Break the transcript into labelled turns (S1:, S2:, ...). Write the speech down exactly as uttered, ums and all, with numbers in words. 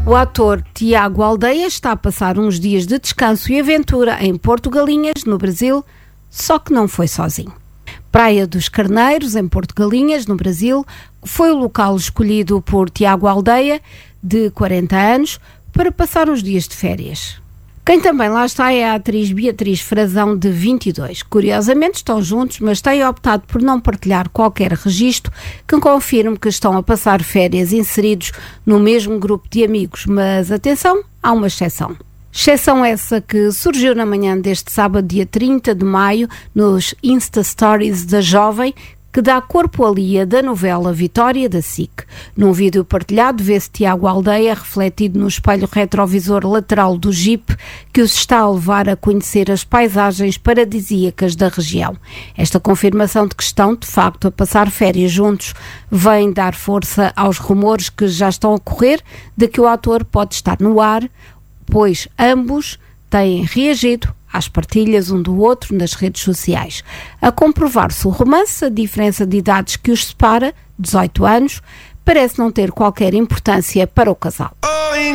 S1: O ator Tiago Aldeia está a passar uns dias de descanso e aventura em Porto Galinhas, no Brasil, só que não foi sozinho. Praia dos Carneiros, em Porto Galinhas, no Brasil, foi o local escolhido por Tiago Aldeia, de quarenta anos, para passar uns dias de férias. Quem também lá está é a atriz Beatriz Frazão, de vinte e dois. Curiosamente estão juntos, mas têm optado por não partilhar qualquer registro que confirme que estão a passar férias inseridos no mesmo grupo de amigos. Mas atenção, há uma exceção. Exceção essa que surgiu na manhã deste sábado, dia trinta de maio, nos Insta Stories da jovem, que dá corpo à Lia da novela Vitória, da S I C. Num vídeo partilhado vê-se Tiago Aldeia refletido no espelho retrovisor lateral do Jeep, que os está a levar a conhecer as paisagens paradisíacas da região. Esta confirmação de que estão, de facto, a passar férias juntos vem dar força aos rumores que já estão a correr de que o ator pode estar no ar, pois ambos têm reagido às partilhas um do outro nas redes sociais. A comprovar-se o romance, a diferença de idades que os separa, dezoito anos, parece não ter qualquer importância para o casal.